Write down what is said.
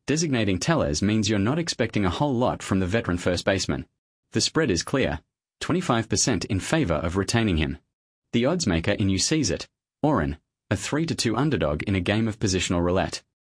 Designating Tellez means you're not expecting a whole lot from the veteran first baseman. The spread is clear, 25% in favour of retaining him. The odds maker in You Sees It, Oren, a 3-2 underdog in a game of positional roulette.